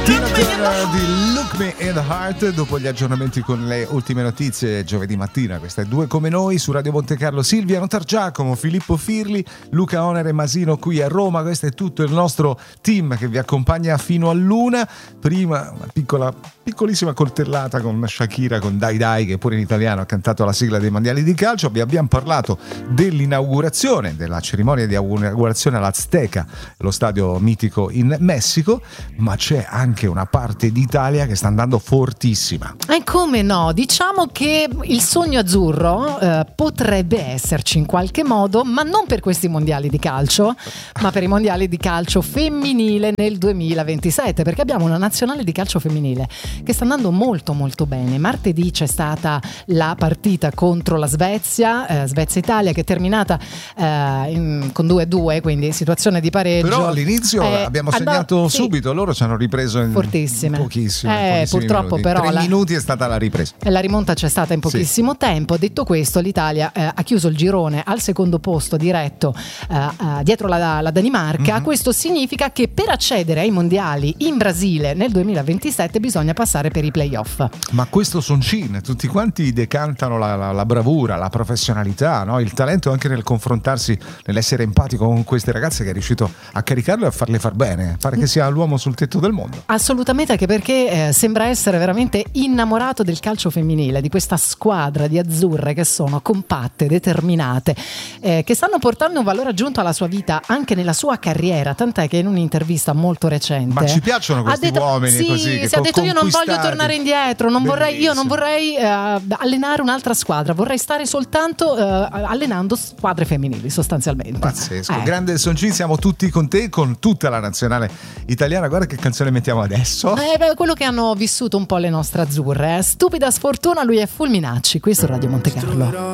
Di Look Me in the Heart, dopo gli aggiornamenti con le ultime notizie giovedì mattina. Questa è Due come noi su Radio Montecarlo. Silvia Notargiacomo, Filippo Firli, Luca Onere Masino qui a Roma. Questo è tutto il nostro team che vi accompagna fino all'una. Prima una piccolissima coltellata con Shakira, con Dai Dai, che pure in italiano ha cantato la sigla dei mondiali di calcio. Vi abbiamo parlato dell'inaugurazione, della cerimonia di inaugurazione all'Azteca, lo stadio mitico in Messico, ma c'è anche una parte d'Italia che sta andando fortissima. E come no, diciamo che il sogno azzurro potrebbe esserci in qualche modo, ma non per questi mondiali di calcio, ma per i mondiali di calcio femminile nel 2027, perché abbiamo una nazionale di calcio femminile che sta andando molto molto bene. Martedì c'è stata la partita contro la Svezia, Svezia-Italia, che è terminata con 2-2, quindi situazione di pareggio. Però all'inizio abbiamo segnato subito, loro ci hanno ripreso in fortissime. Pochissimo. Purtroppo minuti. però 3 minuti è stata la ripresa. La rimonta c'è stata in pochissimo tempo. Detto questo, l'Italia ha chiuso il girone al secondo posto, diretto dietro la Danimarca. Mm-hmm. Questo significa che per accedere ai mondiali in Brasile nel 2027 bisogna passare per i playoff. Ma questo Soncin, tutti quanti decantano la bravura, la professionalità, no? Il talento anche nel confrontarsi, nell'essere empatico con queste ragazze, che è riuscito a caricarlo e a farle far bene. Pare che sia l'uomo sul tetto del mondo. Assolutamente, anche perché sembra essere veramente innamorato del calcio femminile, di questa squadra di azzurre che sono compatte, determinate, che stanno portando un valore aggiunto alla sua vita, anche nella sua carriera, tant'è che in un'intervista molto recente ma ci piacciono questi uomini così, che si è detto: io non voglio tornare indietro, non vorrei allenare un'altra squadra, vorrei stare soltanto allenando squadre femminili, sostanzialmente. Pazzesco. Grande Soncin, siamo tutti con te, con tutta la nazionale italiana. Guarda che canzone mettiamo adesso. Quello che hanno vissuto un po' le nostre azzurre. Stupida sfortuna, lui è Fulminacci qui su Radio Montecarlo.